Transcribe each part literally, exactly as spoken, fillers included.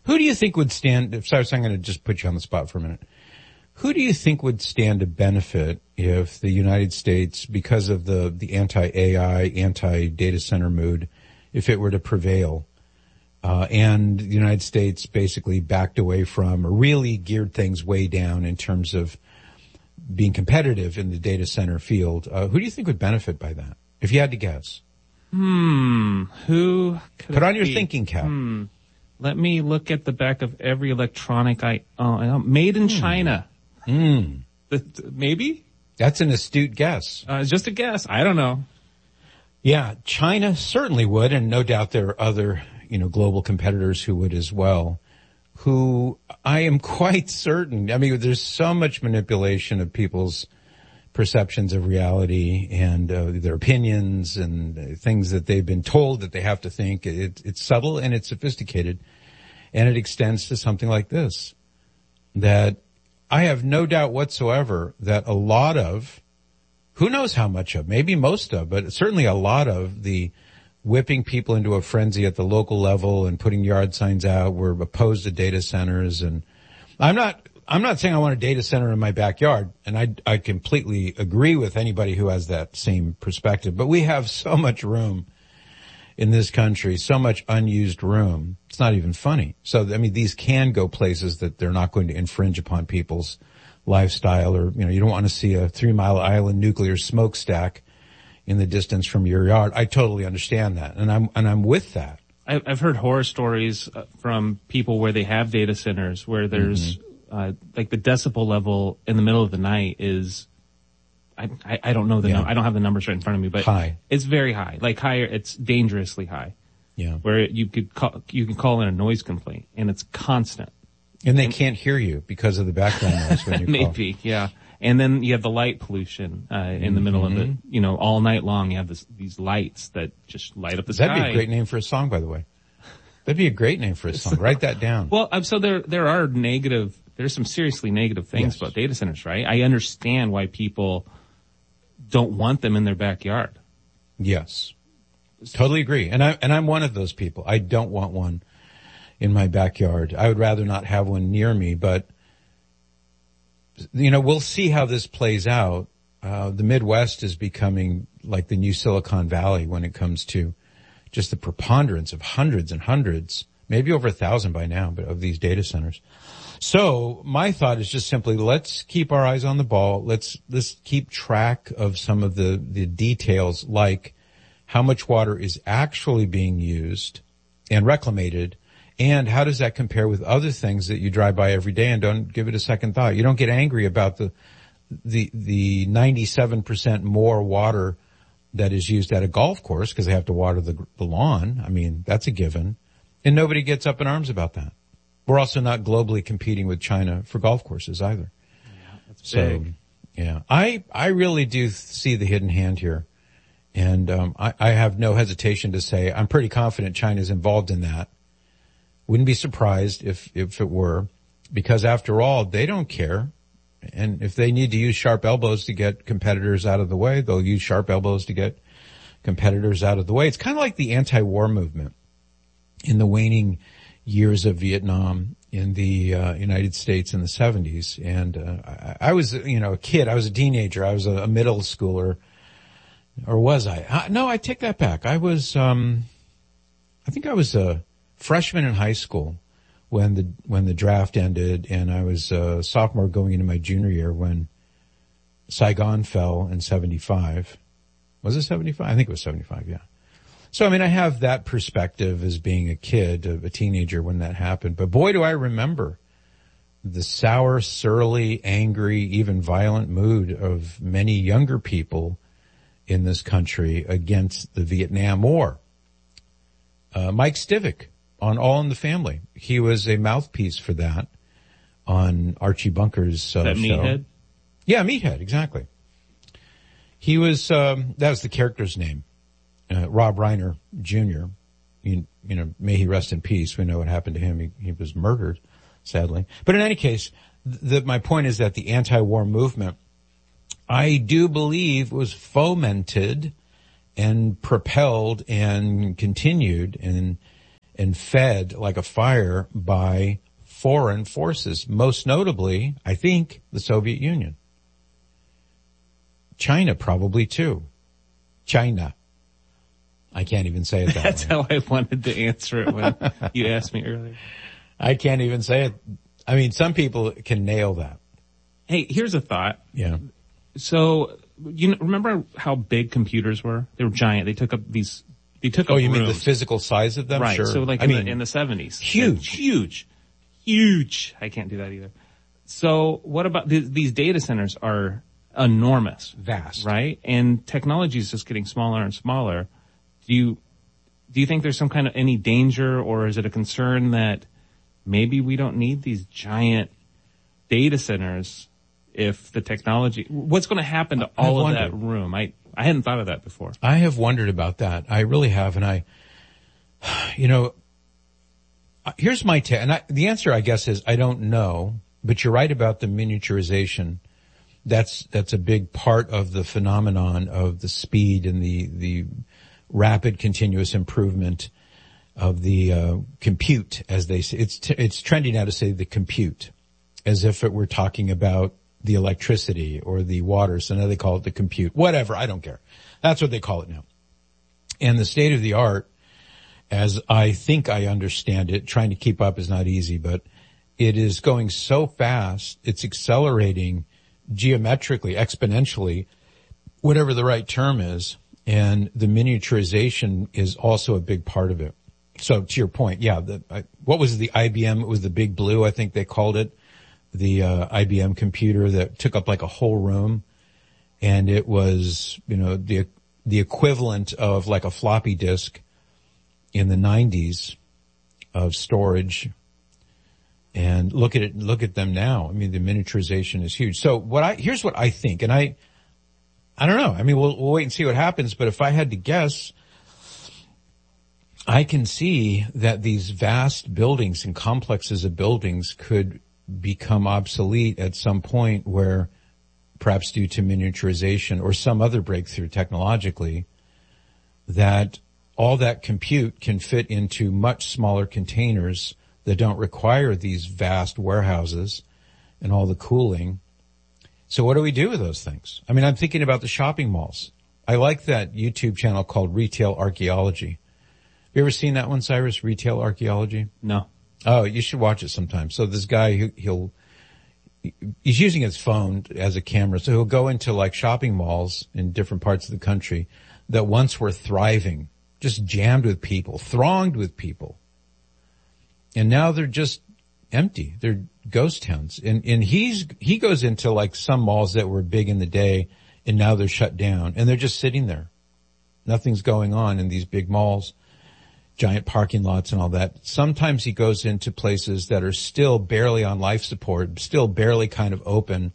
Who do you think would stand, if, sorry, so I'm going to just put you on the spot for a minute. Who do you think would stand to benefit if the United States, because of the, the anti-A I, anti-data center mood, if it were to prevail, uh, and the United States basically backed away from or really geared things way down in terms of being competitive in the data center field, uh, who do you think would benefit by that? If you had to guess. Hmm. Who could Put on your be? thinking cap. Hmm. Let me look at the back of every electronic I, uh, made in Hmm. China. Hmm. Maybe? That's an astute guess. Uh, just a guess. I don't know. Yeah, China certainly would, and no doubt there are other, you know, global competitors who would as well, who I am quite certain, I mean, there's so much manipulation of people's perceptions of reality and uh, their opinions and uh, things that they've been told that they have to think. It, it's subtle and it's sophisticated, and it extends to something like this, that I have no doubt whatsoever that a lot of, who knows how much of, maybe most of, but certainly a lot of the whipping people into a frenzy at the local level and putting yard signs out, we're opposed to data centers. And I'm not, I'm not saying I want a data center in my backyard, and I, I completely agree with anybody who has that same perspective, but we have so much room in this country, so much unused room. It's not even funny. So, I mean, these can go places that they're not going to infringe upon people's lifestyle, or, you know, you don't want to see a Three Mile Island nuclear smokestack in the distance from your yard. I totally understand that. And I'm, and I'm with that. I've heard horror stories from people where they have data centers where there's, mm-hmm. uh, like the decibel level in the middle of the night is, I, I, I don't know the, yeah. no, I don't have the numbers right in front of me, but high. It's very high, like higher, it's dangerously high. Yeah. Where you could call, you can call in a noise complaint and it's constant. And they and, can't hear you because of the background noise when you call. Maybe, yeah. And then you have the light pollution, uh, in mm-hmm. the middle of it, you know, all night long you have this, these lights that just light up the That'd sky. That'd be a great name for a song, by the way. That'd be a great name for a song. Write that down. Well, um, so there, there are negative, there's some seriously negative things yes. about data centers, right? I understand why people don't want them in their backyard. Yes. Totally agree. And I, and I'm one of those people. I don't want one in my backyard. I would rather not have one near me, but, you know, we'll see how this plays out. Uh, the Midwest is becoming like the new Silicon Valley when it comes to just the preponderance of hundreds and hundreds, maybe over a thousand by now, but of these data centers. So my thought is just simply, let's keep our eyes on the ball. Let's, let's keep track of some of the, the details, like how much water is actually being used and reclamated, and how does that compare with other things that you drive by every day and don't give it a second thought. You don't get angry about the, the, the ninety-seven percent more water that is used at a golf course because they have to water the, the lawn. I mean, that's a given. And nobody gets up in arms about that. We're also not globally competing with China for golf courses either. Yeah, that's so, big. yeah, I, I really do see the hidden hand here. And, um, I, I have no hesitation to say I'm pretty confident China's involved in that. Wouldn't be surprised if, if it were, because after all, they don't care. And if they need to use sharp elbows to get competitors out of the way, they'll use sharp elbows to get competitors out of the way. It's kind of like the anti-war movement in the waning years of Vietnam in the uh, United States in the seventies. And uh, I, I was, you know, a kid. I was a teenager. I was a, a middle schooler. Or was I? Uh, no, I take that back. I was, um, I think I was a freshman in high school when the, when the draft ended, and I was a sophomore going into my junior year when Saigon fell in seventy-five. Was it seventy-five? I think it was seventy-five, yeah. So, I mean, I have that perspective as being a kid, a, a teenager when that happened. But boy, do I remember the sour, surly, angry, even violent mood of many younger people in this country against the Vietnam War. Uh, Mike Stivic on All in the Family. He was a mouthpiece for that on Archie Bunker's uh, that show. Meathead? Yeah, Meathead, exactly. He was, um, that was the character's name. Uh, Rob Reiner Junior You, you know, may he rest in peace. We know what happened to him. He, he was murdered, sadly. But in any case, the, my point is that the anti-war movement, I do believe, was fomented and propelled and continued and and fed like a fire by foreign forces, most notably, I think, the Soviet Union. China probably too. China. I can't even say it that That's way. how I wanted to answer it when you asked me earlier. I can't even say it. I mean, some people can nail that. Hey, here's a thought. Yeah. So, you know, remember how big computers were? They were giant. They took up these, they took up Oh, you rooms. mean the physical size of them? Right. Sure. So like I in, mean, the, in the seventies. huge. Huge. Huge. I can't do that either. So what about th- these data centers are enormous. Vast. Right? And technology is just getting smaller and smaller. Do you, do you think there's some kind of any danger, or is it a concern that maybe we don't need these giant data centers if the technology, what's going to happen to all of that room? I, I hadn't thought of that before. I have wondered about that. I really have. And I, you know, here's my take. And I, the answer, I guess, is I don't know, but you're right about the miniaturization. That's, that's a big part of the phenomenon of the speed and the, the rapid continuous improvement of the, uh, compute, as they say. It's, t- it's trendy now to say the compute, as if it were talking about the electricity or the water. So now they call it the compute. Whatever, I don't care. That's what they call it now. And the state of the art, as I think I understand it, trying to keep up is not easy, but it is going so fast, it's accelerating geometrically, exponentially, whatever the right term is, and the miniaturization is also a big part of it. So to your point, yeah, the, I, what was the I B M? It was the Big Blue, I think they called it. The uh, I B M computer that took up like a whole room, and it was, you know, the the equivalent of like a floppy disk in the nineties of storage. And look at it, look at them now. I mean, the miniaturization is huge. So what I, here's what I think, and I, I don't know. I mean, we'll, we'll wait and see what happens, but if I had to guess, I can see that these vast buildings and complexes of buildings could become obsolete at some point where, perhaps due to miniaturization or some other breakthrough technologically, that all that compute can fit into much smaller containers that don't require these vast warehouses and all the cooling. So what do we do with those things? I mean, I'm thinking about the shopping malls. I like that YouTube channel called Retail Archaeology. Have you ever seen that one, Cyrus? Retail Archaeology? No. Oh, you should watch it sometime. So this guy, he, he'll, he's using his phone as a camera. So he'll go into like shopping malls in different parts of the country that once were thriving, just jammed with people, thronged with people. And now they're just empty. They're ghost towns. And, and he's, he goes into like some malls that were big in the day and now they're shut down and they're just sitting there. Nothing's going on in these big malls, giant parking lots and all that. Sometimes he goes into places that are still barely on life support, still barely kind of open.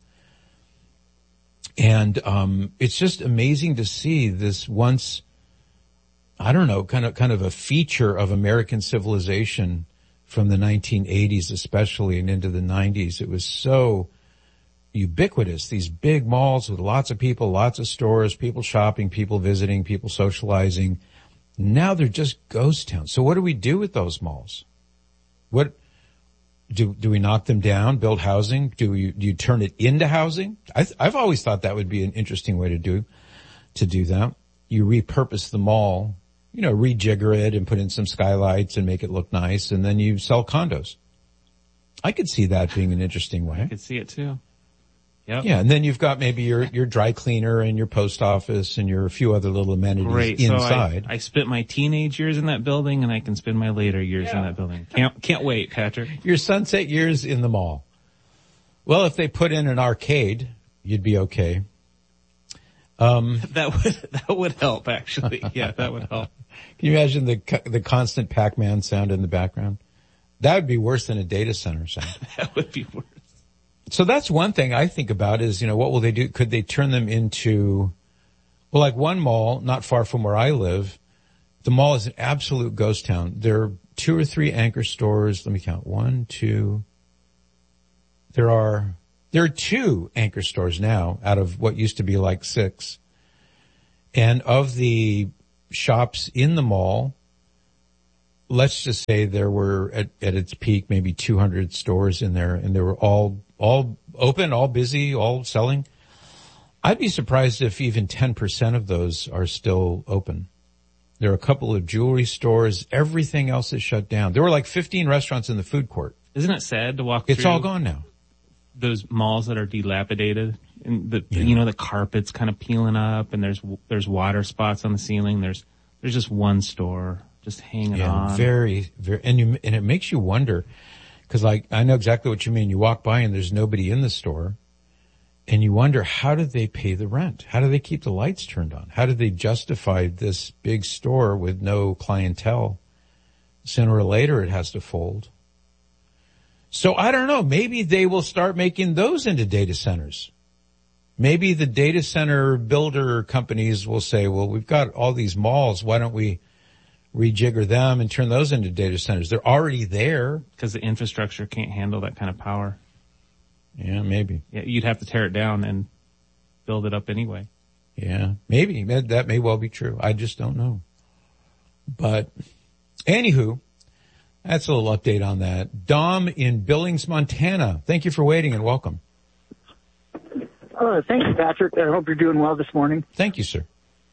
And, um, it's just amazing to see this once, I don't know, kind of, kind of a feature of American civilization from the nineteen eighties especially and into the nineties. It was so ubiquitous, these big malls with lots of people, lots of stores, people shopping, people visiting, people socializing. Now they're just ghost towns. So what do we do with those malls? What do do we knock them down, build housing? Do you do you turn it into housing? I th- I've always thought that would be an interesting way to do to do that. You repurpose the mall, you know, rejigger it and put in some skylights and make it look nice, and then you sell condos. I could see that being an interesting way. I could see it too. Yep. Yeah, and then you've got maybe your your dry cleaner and your post office and your a few other little amenities Great. inside. So I, I spent my teenage years in that building, and I can spend my later years yeah. in that building. Can't can't wait, Patrick. Your sunset years in the mall. Well, if they put in an arcade, you'd be okay. Um, that would that would help, actually. Yeah, that would help. Can you imagine the the constant Pac-Man sound in the background? That would be worse than a data center sound. That would be worse. So that's one thing I think about is, you know, what will they do? Could they turn them into, well, like one mall not far from where I live, the mall is an absolute ghost town. There are two or three anchor stores. Let me count. One, two. There are, there are two anchor stores now out of what used to be like six. And of the shops in the mall, let's just say there were at, at its peak maybe two hundred stores in there, and they were all all open, all busy, all selling. I'd be surprised if even ten percent of those are still open. There are a couple of jewelry stores. Everything else is shut down. There were like fifteen restaurants in the food court. Isn't it sad to walk it's through? It's all gone now. Those malls that are dilapidated, and the yeah. you know the carpet's kind of peeling up, and there's there's water spots on the ceiling. There's there's just one store just hanging yeah, on. Very, very, and you and it makes you wonder, because like I know exactly what you mean. You walk by and there's nobody in the store, and you wonder, how did they pay the rent? How do they keep the lights turned on? How did they justify this big store with no clientele? Sooner or later, it has to fold. So I don't know. Maybe they will start making those into data centers. Maybe the data center builder companies will say, well, we've got all these malls. Why don't we rejigger them and turn those into data centers? They're already there. Because the infrastructure can't handle that kind of power. Yeah, maybe. Yeah, you'd have to tear it down and build it up anyway. Yeah, maybe. That may well be true. I just don't know. But anywho, that's a little update on that. Dom in Billings, Montana. Thank you for waiting and welcome. Uh, thank you, Patrick. I hope you're doing well this morning. Thank you, sir.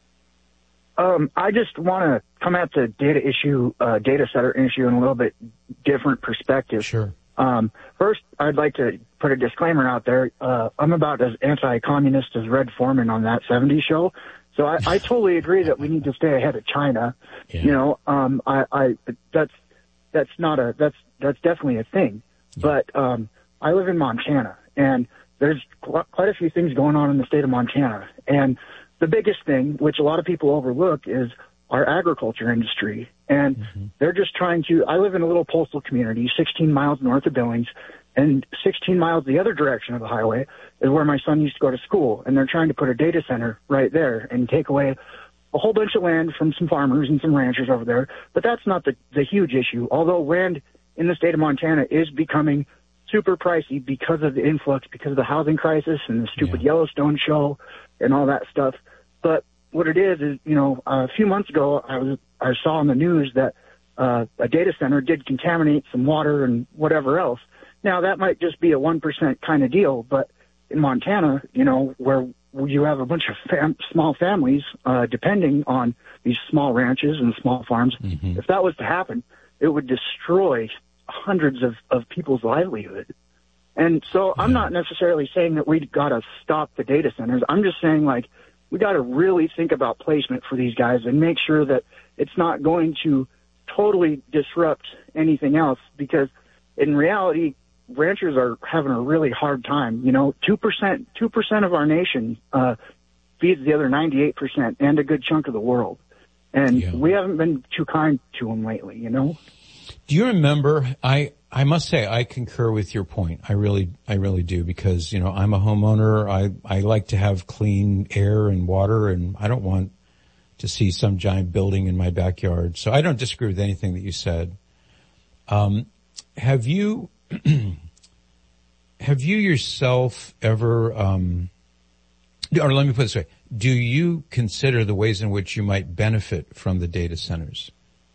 Um, I just want to come at the data issue, uh, data center issue in a little bit different perspective. Sure. Um, first, I'd like to put a disclaimer out there. Uh, I'm about as anti-communist as Red Foreman on that seventies show. So I, I totally agree that we need to stay ahead of China. Yeah. You know, um, I, I, that's, that's not a, that's, that's definitely a thing. Yeah. But, um, I live in Montana, and there's qu- quite a few things going on in the state of Montana. And the biggest thing, which a lot of people overlook, is our agriculture industry. And mm-hmm. they're just trying to, I live in a little postal community, sixteen miles north of Billings, and sixteen miles the other direction of the highway is where my son used to go to school. And they're trying to put a data center right there and take away a whole bunch of land from some farmers and some ranchers over there. But that's not the, the huge issue. Although land in the state of Montana is becoming super pricey because of the influx, because of the housing crisis and the stupid yeah. Yellowstone show and all that stuff. But what it is is, you know, a few months ago, I was I saw on the news that uh, a data center did contaminate some water and whatever else. Now, that might just be a one percent kind of deal, but in Montana, you know, where you have a bunch of fam- small families uh, depending on these small ranches and small farms, mm-hmm. if that was to happen, it would destroy hundreds of, of people's livelihood. And so I'm not necessarily saying that we've got to stop the data centers. I'm just saying, like, we got to really think about placement for these guys and make sure that it's not going to totally disrupt anything else, because in reality, ranchers are having a really hard time. You know, two percent, two percent of our nation uh, feeds the other ninety-eight percent and a good chunk of the world. And yeah. we haven't been too kind to them lately, you know? Do you remember, I, I must say I concur with your point. I really, I really do, because, you know, I'm a homeowner. I, I like to have clean air and water, and I don't want to see some giant building in my backyard. So I don't disagree with anything that you said. Um, have you, have you yourself ever, um, or let me put it this way, do you consider the ways in which you might benefit from the data centers?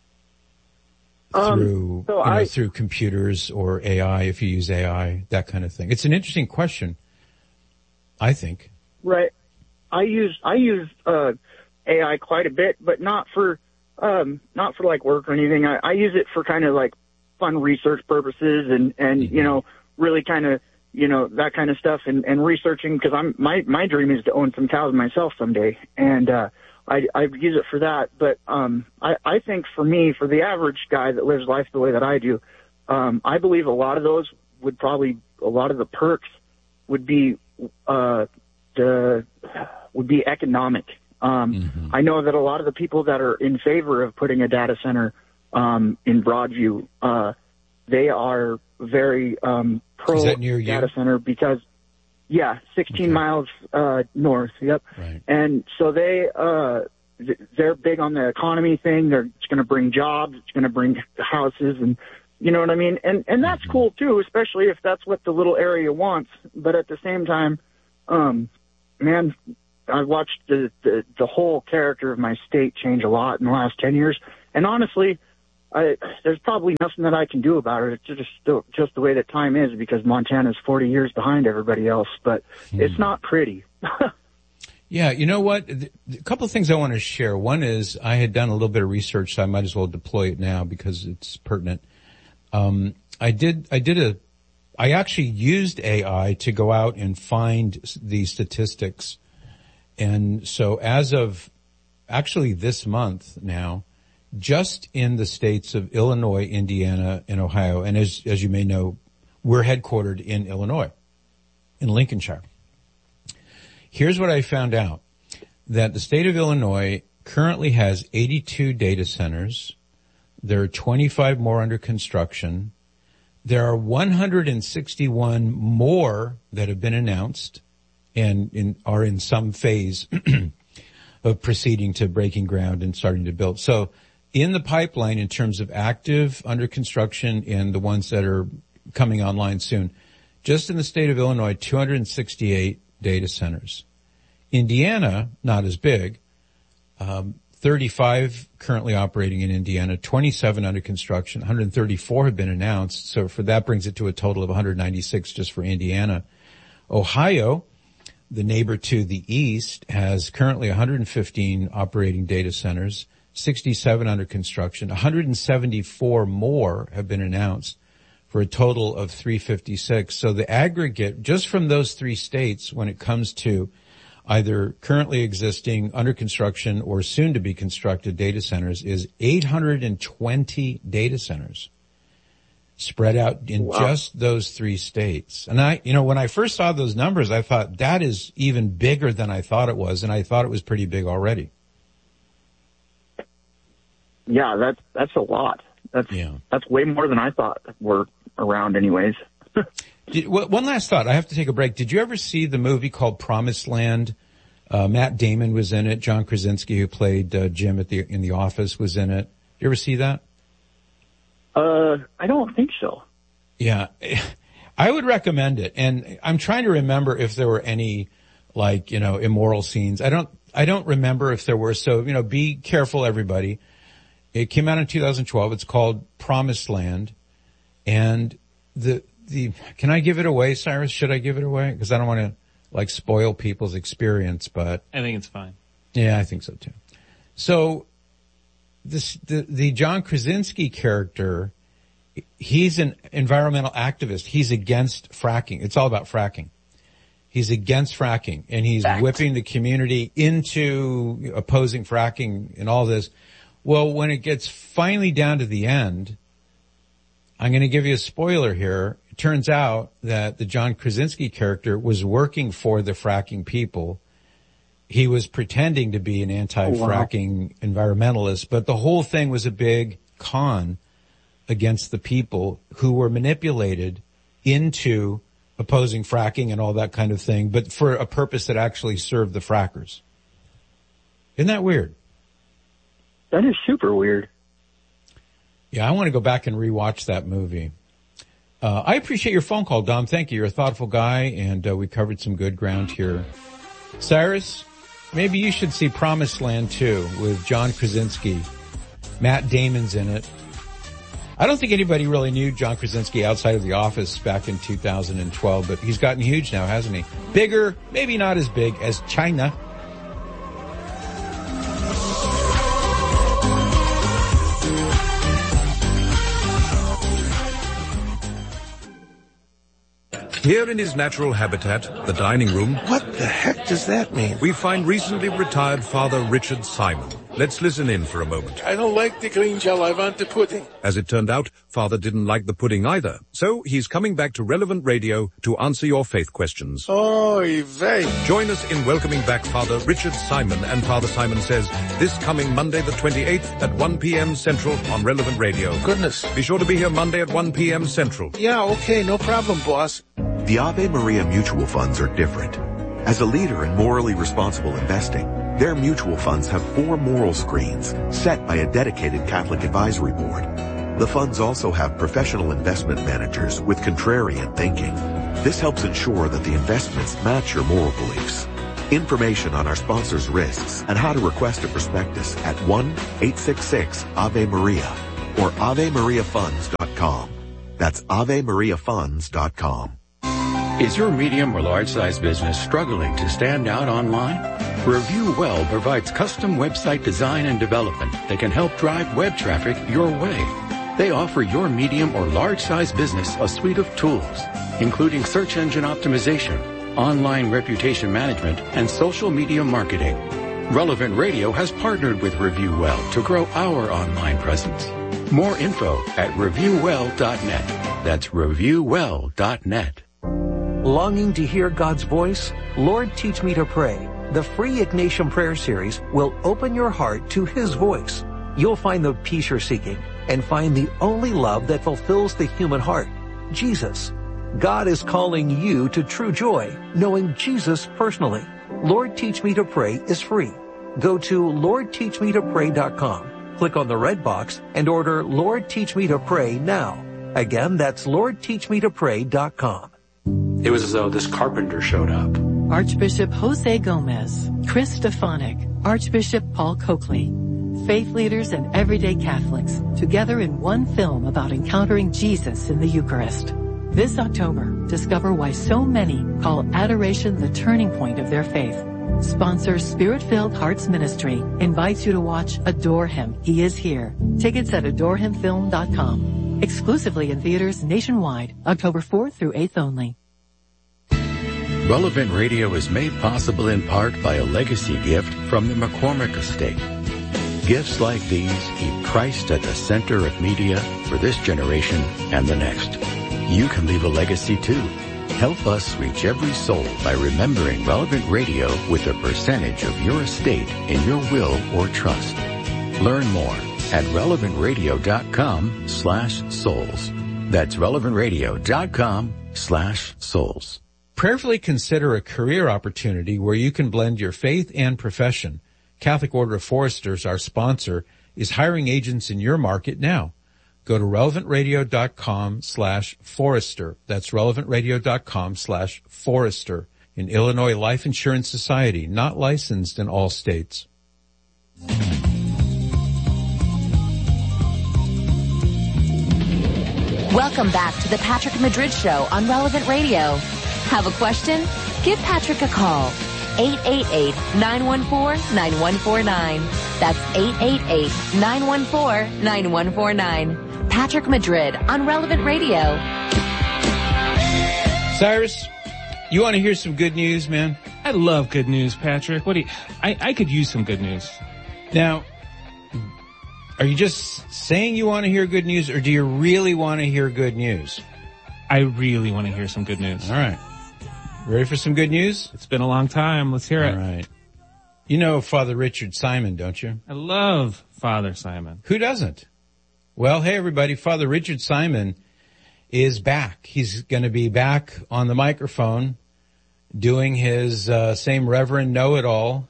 Um, through, so you know, I, through computers or A I, if you use A I, that kind of thing. It's an interesting question, I think. Right. I use, I use, uh, A I quite a bit, but not for, um, not for like work or anything. I, I use it for kind of like fun research purposes and, and, mm-hmm. you know, really kind of, you know, that kind of stuff and, and researching, because I'm, my, my dream is to own some cows myself someday. And, uh, I, I use it for that, but um, I, I think for me, for the average guy that lives life the way that I do, um, I believe a lot of those would probably, a lot of the perks would be, uh, the, would be economic. Um, mm-hmm. I know that a lot of the people that are in favor of putting a data center um, in Broadview, uh, they are very um, pro data center because. Yeah, sixteen okay. miles uh north. Yep. Right. And so they uh they're big on the economy thing. They're it's going to bring jobs. It's going to bring houses, and you know what I mean. And and that's mm-hmm. cool too, especially if that's what the little area wants. But at the same time, um, man, I've watched the the, the whole character of my state change a lot in the last ten years. And honestly, I, there's probably nothing that I can do about it. It's just the, just the way that time is, because Montana's forty years behind everybody else, but mm. it's not pretty. Yeah, you know what? A couple of things I want to share. One is I had done a little bit of research, so I might as well deploy it now because it's pertinent. Um, I did, I did a, I actually used A I to go out and find the statistics. And so as of actually this month now, just in the states of Illinois, Indiana, and Ohio, and as, as you may know, we're headquartered in Illinois, in Lincolnshire. Here's what I found out, that the state of Illinois currently has eighty-two data centers. There are twenty-five more under construction. There are one hundred sixty-one more that have been announced and in, are in some phase of proceeding to breaking ground and starting to build. So in the pipeline, in terms of active under construction and the ones that are coming online soon, just in the state of Illinois, two hundred sixty-eight data centers. Indiana, not as big, um, thirty-five currently operating in Indiana, twenty-seven under construction, one hundred thirty-four have been announced. So for that brings it to a total of one hundred ninety-six just for Indiana. Ohio, the neighbor to the east, has currently one hundred fifteen operating data centers, sixty-seven under construction, one hundred seventy-four more have been announced for a total of three hundred fifty-six. So the aggregate, just from those three states, when it comes to either currently existing, under construction, or soon to be constructed data centers, is eight hundred twenty data centers spread out in wow. just those three states. And I, you know, when I first saw those numbers, I thought that is even bigger than I thought it was, and I thought it was pretty big already. Yeah, that's, that's a lot. That's, yeah. that's way more than I thought were around anyways. Did, well, one last thought. I have to take a break. Did you ever see the movie called Promised Land? Uh, Matt Damon was in it. John Krasinski, who played uh, Jim at the in The Office, was in it. Did you ever see that? Uh, I don't think so. Yeah, I would recommend it. And I'm trying to remember if there were any, like, you know, immoral scenes. I don't. I don't remember if there were. So, you know, be careful, everybody. It came out in two thousand twelve. It's called Promised Land, and the. The, can I give it away, Cyrus? Should I give it away? Because I don't want to, like, spoil people's experience, but. I think it's fine. Yeah, I think so too. So, this, the, the John Krasinski character, he's an environmental activist. He's against fracking. It's all about fracking. He's against fracking, and he's Fact. whipping the community into opposing fracking and all this. Well, when it gets finally down to the end, I'm going to give you a spoiler here. It turns out that the John Krasinski character was working for the fracking people. He was pretending to be an anti-fracking oh, wow. environmentalist, but the whole thing was a big con against the people who were manipulated into opposing fracking and all that kind of thing, but for a purpose that actually served the frackers. Isn't that weird? That is super weird. Yeah, I want to go back and rewatch that movie. Uh, I appreciate your phone call, Dom. Thank you. You're a thoughtful guy, and uh, we covered some good ground here. Cyrus, maybe you should see Promised Land too, with John Krasinski. Matt Damon's in it. I don't think anybody really knew John Krasinski outside of The Office back in two thousand twelve, but he's gotten huge now, hasn't he? Bigger, maybe not as big as China. Here in his natural habitat, the dining room... What the heck does that mean? ...we find recently retired Father Richard Simon. Let's listen in for a moment. I don't like the green gel, I want the pudding. As it turned out, Father didn't like the pudding either. So he's coming back to Relevant Radio to answer your faith questions. Oy vey. Join us in welcoming back Father Richard Simon and Father Simon Says this coming Monday the twenty-eighth at one p.m. Central on Relevant Radio. Goodness. Be sure to be here Monday at one p.m. Central. Yeah, okay, no problem, boss. The Ave Maria mutual funds are different. As a leader in morally responsible investing, their mutual funds have four moral screens set by a dedicated Catholic advisory board. The funds also have professional investment managers with contrarian thinking. This helps ensure that the investments match your moral beliefs. Information on our sponsors' risks and how to request a prospectus at one eight six six Ave Maria. or ave maria funds dot com. That's ave maria funds dot com. Is your medium or large size business struggling to stand out online? Review Well provides custom website design and development that can help drive web traffic your way. They offer your medium or large size business a suite of tools, including search engine optimization, online reputation management, and social media marketing. Relevant Radio has partnered with Review Well to grow our online presence. More info at review well dot net. That's review well dot net. Longing to hear God's voice? Lord, Teach Me to Pray. The free Ignatian Prayer Series will open your heart to His voice. You'll find the peace you're seeking and find the only love that fulfills the human heart, Jesus. God is calling you to true joy, knowing Jesus personally. Lord, Teach Me to Pray is free. Go to lord teach me to pray dot com. Click on the red box and order Lord, Teach Me to Pray now. Again, that's lord teach me to pray dot com. It was as though this carpenter showed up. Archbishop Jose Gomez, Chris Stefanik, Archbishop Paul Coakley, faith leaders and everyday Catholics, together in one film about encountering Jesus in the Eucharist. This October, discover why so many call adoration the turning point of their faith. Sponsor Spirit-Filled Hearts Ministry invites you to watch Adore Him, He Is Here. Tickets at adore him film dot com. Exclusively in theaters nationwide, October fourth through eighth only. Relevant Radio is made possible in part by a legacy gift from the McCormick Estate. Gifts like these keep Christ at the center of media for this generation and the next. You can leave a legacy too. Help us reach every soul by remembering Relevant Radio with a percentage of your estate in your will or trust. Learn more at relevant radio dot com slash souls. That's relevant radio dot com slash souls. Prayerfully consider a career opportunity where you can blend your faith and profession. Catholic Order of Foresters, our sponsor, is hiring agents in your market now. Go to relevant radio dot com slash forester. That's relevant radio dot com slash forester. An Illinois Life Insurance Society, not licensed in all states. Welcome back to the Patrick Madrid Show on Relevant Radio. Have a question? Give Patrick a call. eight eight eight, nine one four, nine one four nine. That's eight eight eight, nine one four, nine one four nine. Patrick Madrid on Relevant Radio. Cyrus, you want to hear some good news, man? I love good news, Patrick. What do you, I, I could use some good news. Now, are you just saying you want to hear good news, or do you really want to hear good news? I really want to hear some good news. All right. Ready for some good news? It's been a long time. Let's hear it. All right. You know Father Richard Simon, don't you? I love Father Simon. Who doesn't? Well, hey, everybody. Father Richard Simon is back. He's going to be back on the microphone doing his uh, same Reverend Know-It-All.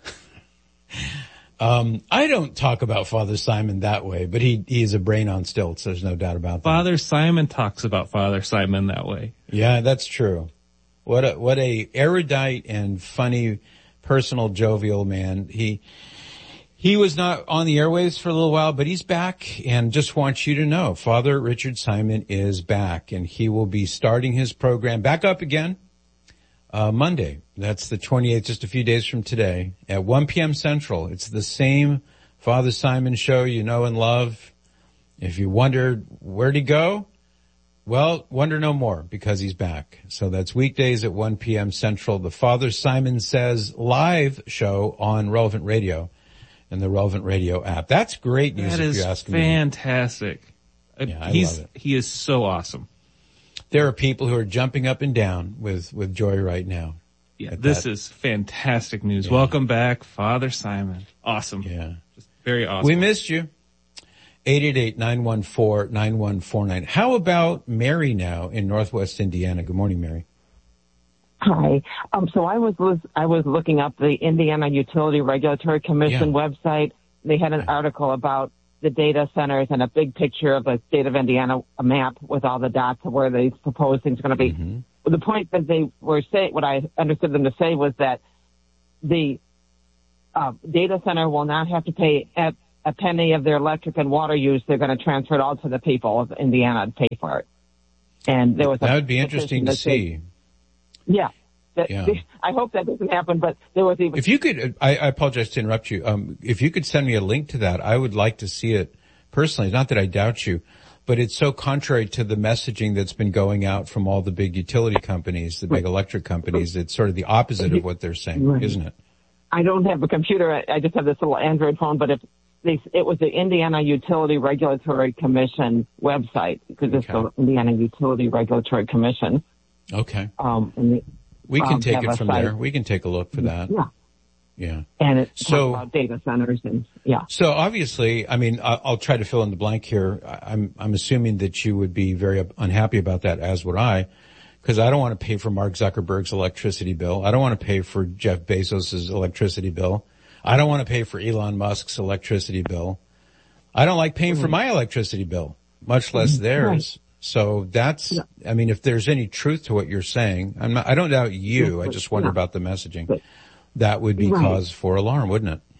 um, I don't talk about Father Simon that way, but he he's a brain on stilts. There's no doubt about that. Father Simon talks about Father Simon that way. Yeah, that's true. What a, what a erudite and funny, personal, jovial man. He, he was not on the airwaves for a little while, but he's back, and just wants you to know, Father Richard Simon is back, and he will be starting his program back up again, uh, Monday. That's the twenty-eighth, just a few days from today at one p.m. Central. It's the same Father Simon show you know and love. If you wondered where'd he go? Well, wonder no more, because he's back. So that's weekdays at one p.m. Central. The Father Simon Says live show on Relevant Radio and the Relevant Radio app. That's great news, that if you ask me. That is fantastic. Yeah, I He's, love it. He is so awesome. There are people who are jumping up and down with, with joy right now. Yeah, this that. is fantastic news. Yeah. Welcome back, Father Simon. Awesome. Yeah. Just very awesome. We missed you. eight eight eight, nine one four, nine one four nine. How about Mary now in Northwest Indiana? Good morning, Mary. Hi. Um, so I was, was I was looking up the Indiana Utility Regulatory Commission Yeah. website. They had an article about the data centers and a big picture of the state of Indiana, a map with all the dots of where these proposed things are going to be. Mm-hmm. The point that they were saying, what I understood them to say was that the uh, data center will not have to pay at a penny of their electric and water use, they're going to transfer it all to the people of Indiana and pay for it. And there was that a would be interesting to see. They, yeah. That, yeah. I hope that doesn't happen, but there was even... If you could, I, I apologize to interrupt you. Um, if you could send me a link to that, I would like to see it personally. Not that I doubt you, but it's so contrary to the messaging that's been going out from all the big utility companies, the big electric companies. It's sort of the opposite of what they're saying, right. Isn't it? I don't have a computer. I just have this little Android phone, but if they, it was the Indiana Utility Regulatory Commission website, because it's okay. the Indiana Utility Regulatory Commission. Okay. Um, and the, we can um, take it from site. there. We can take a look for that. Yeah. Yeah. And it's so, about data centers and, yeah. So obviously, I mean, I'll, I'll try to fill in the blank here. I'm, I'm assuming that you would be very unhappy about that, as would I, because I don't want to pay for Mark Zuckerberg's electricity bill. I don't want to pay for Jeff Bezos's electricity bill. I don't want to pay for Elon Musk's electricity bill. I don't like paying mm-hmm. for my electricity bill, much less mm-hmm. theirs. Right. So that's, yeah. I mean, if there's any truth to what you're saying, I'm not, I don't doubt you. I just wonder yeah. about the messaging. But, that would be right. cause for alarm, wouldn't it?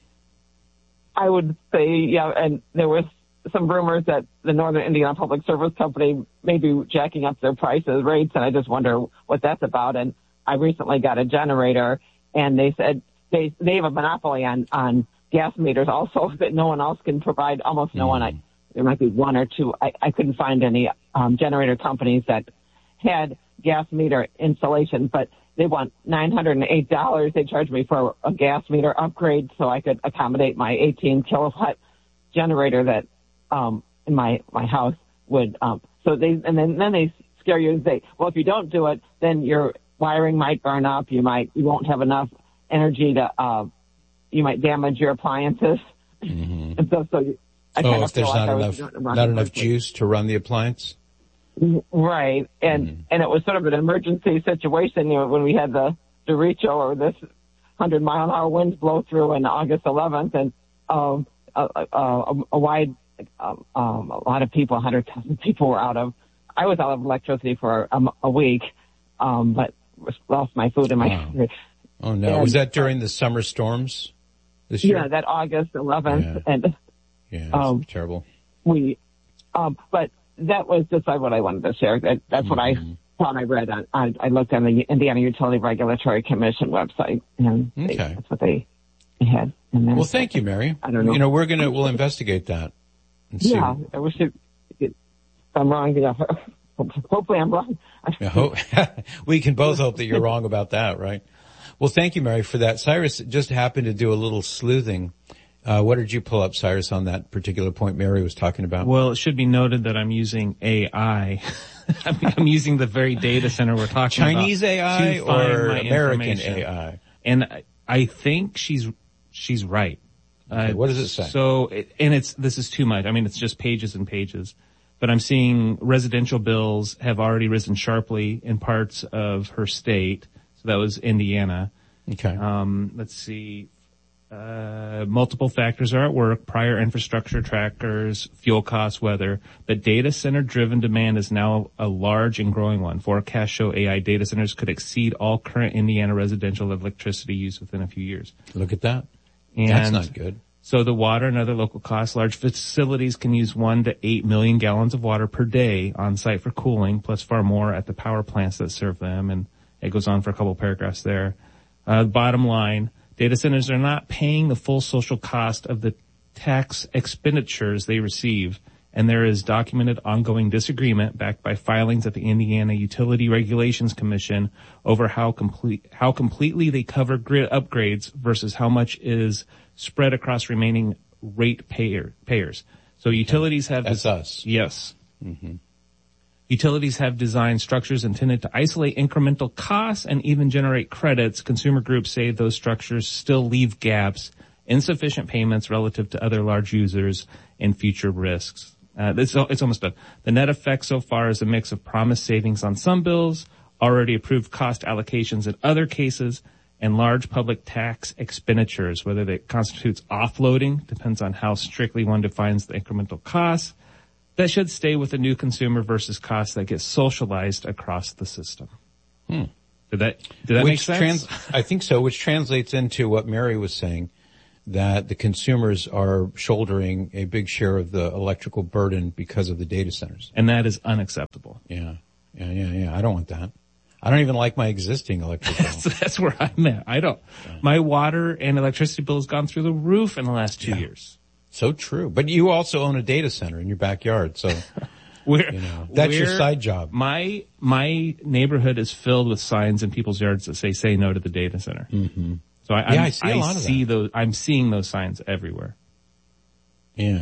I would say, yeah, and there was some rumors that the Northern Indiana Public Service Company may be jacking up their prices, rates, and I just wonder what that's about. And I recently got a generator, and they said they they have a monopoly on, on gas meters also that no one else can provide, almost no mm. one. I, there might be one or two. I, I couldn't find any um, generator companies that had gas meter installation, but they want nine hundred eight dollars. They charged me for a gas meter upgrade so I could accommodate my eighteen kilowatt generator that, um, in my, my house would, um, so they, and then, then they scare you and say, well, if you don't do it, then your wiring might burn up. You might, you won't have enough energy to, uh, you might damage your appliances. Mm-hmm. And so, so you, I oh, kind if there's not enough, not enough juice to run the appliance? Right. And, mm-hmm. and it was sort of an emergency situation, you know, when we had the derecho or this hundred mile an hour winds blow through on August eleventh and, um, a, a, a wide, um, um, a lot of people, a hundred thousand people were out of, I was out of electricity for a, a week, um, but lost my food and my, wow. oh no. And, was that during the summer storms this year? Yeah, that August eleventh. Yeah. And, yeah, um, terrible. We, um, but, that was just what I wanted to share. That, that's mm-hmm. what I thought I read. On, I, I looked on the Indiana Utility Regulatory Commission website, and okay. they, that's what they had. And well, thank you, Mary. I don't know. You know, we're gonna we'll investigate that. And yeah, see. I wish it, if I'm wrong. Yeah, hopefully I'm wrong. I hope, we can both hope that you're wrong about that, right? Well, thank you, Mary, for that. Cyrus just happened to do a little sleuthing. Uh, what did you pull up, Cyrus, on that particular point Mary was talking about? Well, it should be noted that I'm using A I. I'm using the very data center we're talking Chinese about. Chinese A I or American A I? And I think she's, she's right. Okay, uh, what does it say? So, and it's, this is too much. I mean, it's just pages and pages. But I'm seeing residential bills have already risen sharply in parts of her state. So that was Indiana. Okay. Um, let's see. Uh, multiple factors are at work: prior infrastructure trackers, fuel costs, weather. But data center driven demand is now a large and growing one. Forecasts show A I data centers could exceed all current Indiana residential electricity use within a few years. Look at that. And that's not good. So the water and other local costs, large facilities can use one to eight million gallons of water per day on site for cooling, plus far more at the power plants that serve them. And it goes on for a couple of paragraphs there. Uh, bottom line, data centers are not paying the full social cost of the tax expenditures they receive, and there is documented ongoing disagreement backed by filings at the Indiana Utility Regulations Commission over how complete, how completely they cover grid upgrades versus how much is spread across remaining rate payer, payers. So utilities have... That's des- us. Yes. Mm-hmm. Utilities have designed structures intended to isolate incremental costs and even generate credits. Consumer groups say those structures still leave gaps, insufficient payments relative to other large users, and future risks. Uh, it's, it's almost done. The net effect so far is a mix of promised savings on some bills, already approved cost allocations in other cases, and large public tax expenditures. Whether that constitutes offloading depends on how strictly one defines the incremental costs. That should stay with the new consumer versus costs that get socialized across the system. Hmm. Did that, did that which make sense? Trans- I think so, which translates into what Mary was saying, that the consumers are shouldering a big share of the electrical burden because of the data centers. And that is unacceptable. Yeah. Yeah, yeah, yeah. I don't want that. I don't even like my existing electric bill. So that's where I'm at. I don't. Yeah. My water and electricity bill has gone through the roof in the last two yeah. years. So true. But you also own a data center in your backyard, so we're, you know, that's we're, your side job. My my neighborhood is filled with signs in people's yards that say "Say no to the data center." Mm-hmm. So I, yeah, I'm, I see a I lot of see that. those. I'm seeing those signs everywhere. Yeah.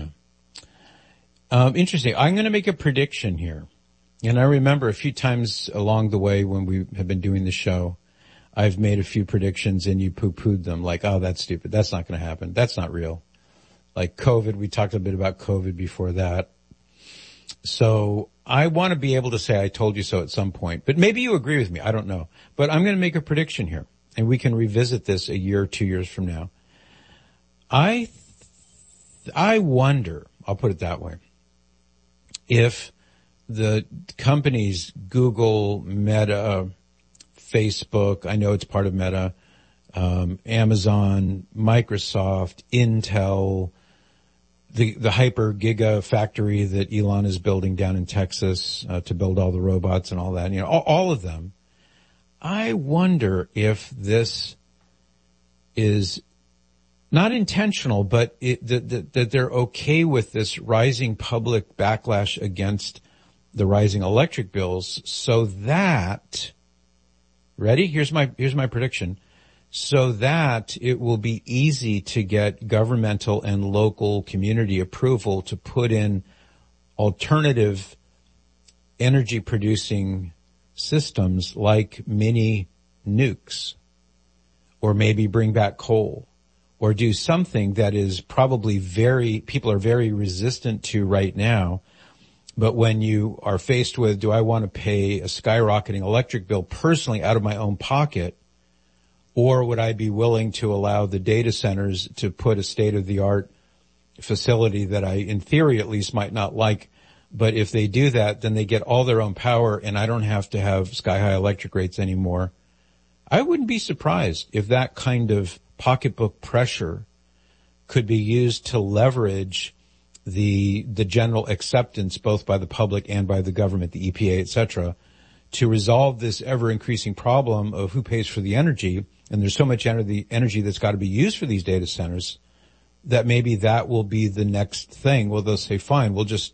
Um, interesting. I'm going to make a prediction here. And I remember a few times along the way when we have been doing the show, I've made a few predictions and you poo-pooed them like, oh, that's stupid. That's not going to happen. That's not real. Like COVID, we talked a bit about COVID before that. So I want to be able to say I told you so at some point, but maybe you agree with me. I don't know, but I'm going to make a prediction here and we can revisit this a year or two years from now. I, I wonder, I'll put it that way, if the companies, Google, Meta, Facebook, I know it's part of Meta, um, Amazon, Microsoft, Intel, the, the hyper giga factory that Elon is building down in Texas, uh, to build all the robots and all that, you know, all, all of them. I wonder if this is not intentional, but it, that, that, that they're okay with this rising public backlash against the rising electric bills so that, ready? Here's my, here's my prediction. So that it will be easy to get governmental and local community approval to put in alternative energy producing systems like mini nukes, or maybe bring back coal, or do something that is probably very, people are very resistant to right now. But when you are faced with, do I want to pay a skyrocketing electric bill personally out of my own pocket, or would I be willing to allow the data centers to put a state-of-the-art facility that I, in theory at least, might not like, but if they do that, then they get all their own power and I don't have to have sky-high electric rates anymore. I wouldn't be surprised if that kind of pocketbook pressure could be used to leverage the the general acceptance both by the public and by the government, the E P A, et cetera, to resolve this ever-increasing problem of who pays for the energy. And there's so much energy, energy that's got to be used for these data centers that maybe that will be the next thing. Well, they'll say, fine, we'll just,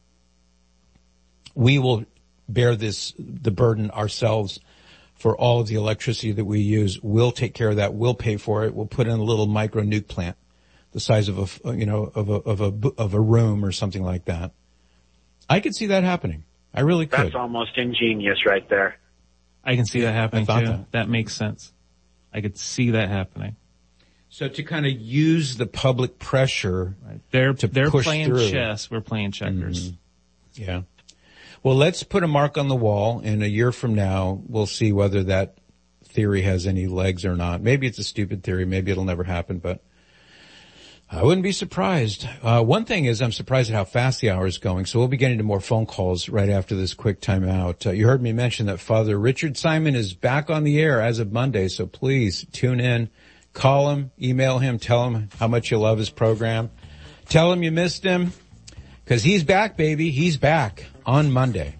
we will bear this, the burden ourselves for all of the electricity that we use. We'll take care of that. We'll pay for it. We'll put in a little micro nuke plant, the size of a, you know, of a, of a, of a room or something like that. I could see that happening. I really could. That's almost ingenious right there. I can see that happening too. That. that makes sense. I could see that happening. So to kind of use the public pressure, right. they're, to they're push playing through. chess. We're playing checkers. Mm-hmm. Yeah. Well, let's put a mark on the wall, and a year from now, we'll see whether that theory has any legs or not. Maybe it's a stupid theory. Maybe it'll never happen, but I wouldn't be surprised. Uh, one thing is I'm surprised at how fast the hour is going, so we'll be getting to more phone calls right after this quick time out. Uh, you heard me mention that Father Richard Simon is back on the air as of Monday, so please tune in, call him, email him, tell him how much you love his program. Tell him you missed him, because he's back, baby. He's back on Monday.